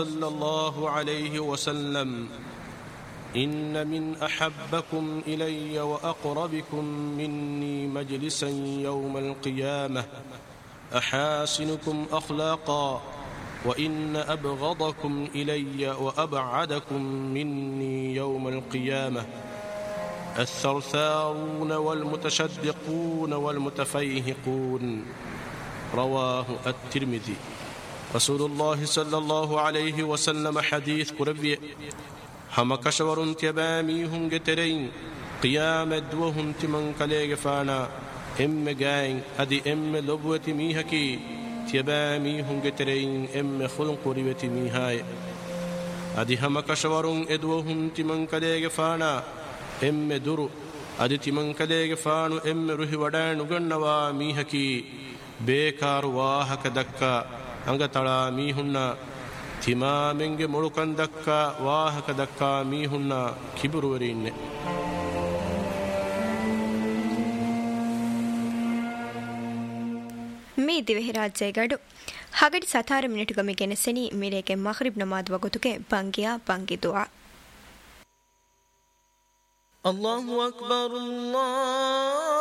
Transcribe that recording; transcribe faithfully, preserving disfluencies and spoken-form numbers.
صلى الله عليه وسلم إن من أحبكم إلي وأقربكم مني مجلسا يوم القيامة أحاسنكم أخلاقا وإن أبغضكم إلي وأبعدكم مني يوم القيامة الثرثارون والمتشدقون والمتفيهقون رواه الترمذي. رسول الله صلى الله عليه وسلم حديث قربي هم كشورون تباميهم جترين قيام دوهم تمن كليغ فانا ام جاين ادي ام لبوة ميهكي تباميهم جترين ام خلق قربة ميهاي ادي هم كشورون ادوهم تمن كليغ فانا ام درو ادي تمن كليغ فانو ام روحي ودان غنوا ميهكي بيكار واهك دكا ಅಂಗತಳ ಮೀಹುನ್ನ ತಿಮಾಮೆಂಗೆ ಮುಳುಕಂದಕ್ಕ ವಾಹಕ ದಕ್ಕ ಮೀಹುನ್ನ ಕಿಬುರುವರಿನ್ನೆ. ಮೀ ದಿವೆಹಿ ರಾಜ್ಯಗಡು ಹಗಡಿ ಸತಾರು ಮಿನಿಟುಗಮಿ ಗೆನೆಸೆನಿ ಮಿರೇಗೆ ಮಗ್ರಿಬ್ ನಮಾದ್ ವಗುತುಗೆ ಬಂಗಿಯಾ ಬಂಗಿ ದುಆ. ಅಲ್ಲಾಹು ಅಕ್ಬರ್ ಅಲ್ಲಾಹ್